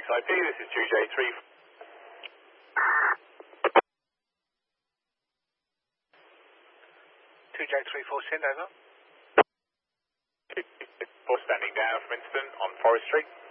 SIP, this is 2J3. 2J34, send over. 4 standing down from incident on Forest Street.